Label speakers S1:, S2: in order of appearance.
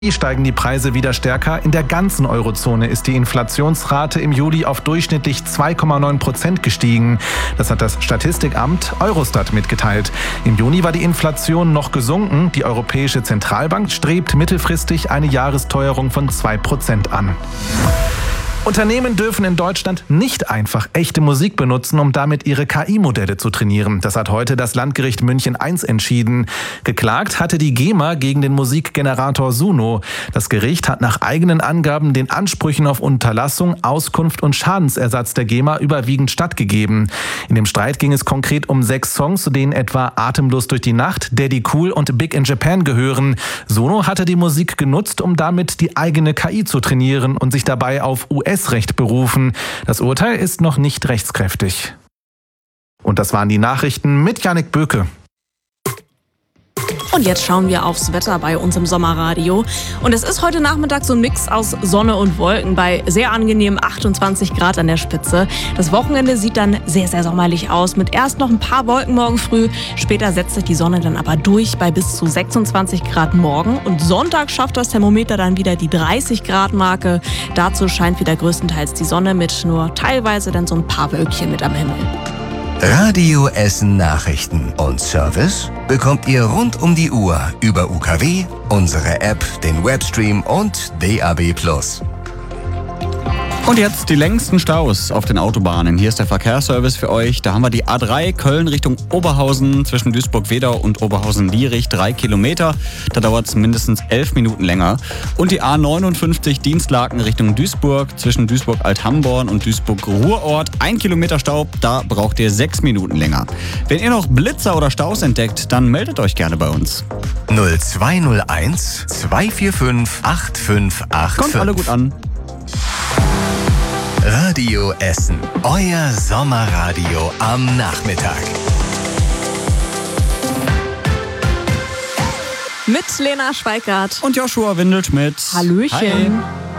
S1: Steigen die Preise wieder stärker. In der ganzen Eurozone ist die Inflationsrate im Juli auf durchschnittlich 2,9% gestiegen. Das hat das Statistikamt Eurostat mitgeteilt. Im Juni war die Inflation noch gesunken. Die Europäische Zentralbank strebt mittelfristig eine Jahresteuerung von 2% an. Unternehmen dürfen in Deutschland nicht einfach echte Musik benutzen, um damit ihre KI-Modelle zu trainieren. Das hat heute das Landgericht München I entschieden. Geklagt hatte die GEMA gegen den Musikgenerator Suno. Das Gericht hat nach eigenen Angaben den Ansprüchen auf Unterlassung, Auskunft und Schadensersatz der GEMA überwiegend stattgegeben. In dem Streit ging es konkret um 6 Songs, zu denen etwa Atemlos durch die Nacht, Daddy Cool und Big in Japan gehören. Suno hatte die Musik genutzt, um damit die eigene KI zu trainieren und sich dabei auf US-Recht berufen. Das Urteil ist noch nicht rechtskräftig. Und das waren die Nachrichten mit Jannik Böke.
S2: Und jetzt schauen wir aufs Wetter bei uns im Sommerradio. Und es ist heute Nachmittag so ein Mix aus Sonne und Wolken bei sehr angenehmen 28 Grad an der Spitze. Das Wochenende sieht dann sehr, sehr sommerlich aus mit erst noch ein paar Wolken morgen früh. Später setzt sich die Sonne dann aber durch bei bis zu 26 Grad morgen. Und Sonntag schafft das Thermometer dann wieder die 30 Grad Marke. Dazu scheint wieder größtenteils die Sonne mit nur teilweise dann so ein paar Wölkchen mit am Himmel.
S3: Radio Essen Nachrichten und Service bekommt ihr rund um die Uhr über UKW, unsere App, den Webstream und DAB+.
S4: Und jetzt die längsten Staus auf den Autobahnen. Hier ist der Verkehrsservice für euch. Da haben wir die A3 Köln Richtung Oberhausen zwischen Duisburg-Wedau und Oberhausen-Lierich 3 Kilometer. Da dauert es mindestens 11 Minuten länger. Und die A59 Dienstlaken Richtung Duisburg zwischen Duisburg-Althamborn und Duisburg-Ruhrort. 1 Kilometer Stau, da braucht ihr 6 Minuten länger. Wenn ihr noch Blitzer oder Staus entdeckt, dann meldet euch gerne bei uns.
S3: 0201 245 8585.
S4: Kommt alle gut an.
S3: Radio Essen, euer Sommerradio am Nachmittag.
S2: Mit Lena Schweikart
S4: Und Joshua Windelschmidt.
S2: Hallöchen.
S4: Hi.